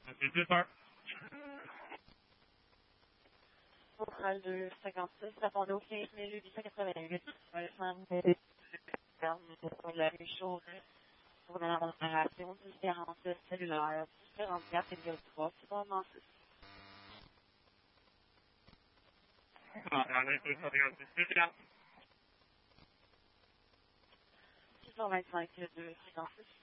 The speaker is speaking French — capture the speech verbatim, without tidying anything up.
C'est deux heures. Centrale deux cinquante-six, répondez au quinze mille huit cent quatre-vingt-huit. Le centre de la rue Chaude pour la réparation du quarante cellulaire quarante-quatre et trois, c'est pas mon six. Ah, allez, c'est ça, regarde, c'est spécial. six cent vingt-cinq deux cinquante-six.